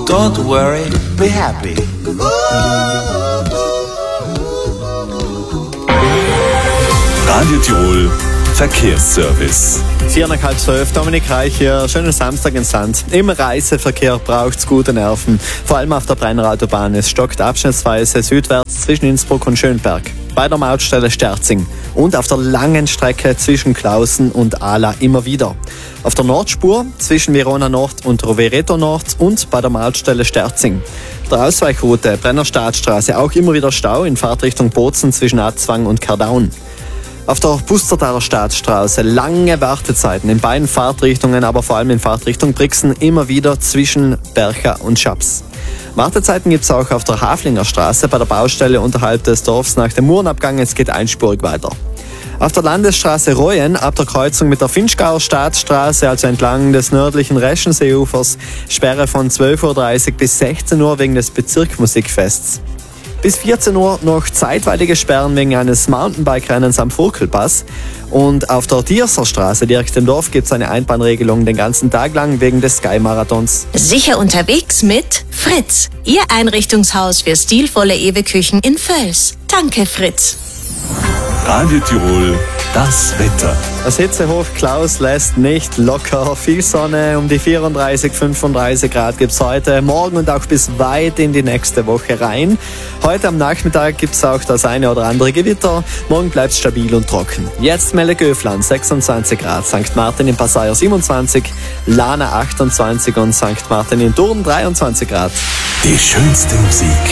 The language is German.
Don't worry, be happy. Radio Tirol Verkehrsservice. 11:45, Dominik Reich hier. Schönen Samstag ins Land. Im Reiseverkehr braucht's gute Nerven. Vor allem auf der Brenner Autobahn. Es stockt abschnittsweise südwärts zwischen Innsbruck und Schönberg. Bei der Mautstelle Sterzing. Und auf der langen Strecke zwischen Klausen und Ala immer wieder. Auf der Nordspur zwischen Verona Nord und Rovereto Nord und bei der Mautstelle Sterzing. Der Ausweichroute Brenner Staatsstraße auch immer wieder Stau in Fahrtrichtung Bozen zwischen Atzwang und Kardaun. Auf der Pustertaler Staatsstraße lange Wartezeiten in beiden Fahrtrichtungen, aber vor allem in Fahrtrichtung Brixen immer wieder zwischen Bercha und Schaps. Wartezeiten gibt es auch auf der Haflinger Straße bei der Baustelle unterhalb des Dorfs nach dem Murenabgang. Es geht einspurig weiter. Auf der Landesstraße Royen ab der Kreuzung mit der Finchgauer Staatsstraße, also entlang des nördlichen Reschenseeufers, Sperre von 12:30 Uhr bis 16 Uhr wegen des Bezirkmusikfests. Bis 14 Uhr noch zeitweilige Sperren wegen eines Mountainbike-Rennens am Furkelpass. Und auf der Dierser Straße direkt im Dorf gibt es eine Einbahnregelung den ganzen Tag lang wegen des Sky-Marathons. Sicher unterwegs mit Fritz, Ihr Einrichtungshaus für stilvolle Ewe-Küchen in Völs. Danke, Fritz. Radio Tirol, das Wetter. Das Hitzehoch Klaus lässt nicht locker. Viel Sonne, um die 34, 35 Grad gibt's heute, morgen und auch bis weit in die nächste Woche rein. Heute am Nachmittag gibt's auch das eine oder andere Gewitter. Morgen bleibt's stabil und trocken. Jetzt Mellegöfland 26 Grad, St. Martin in Passaier 27, Lana 28 und St. Martin in Thurn 23 Grad. Die schönste Musik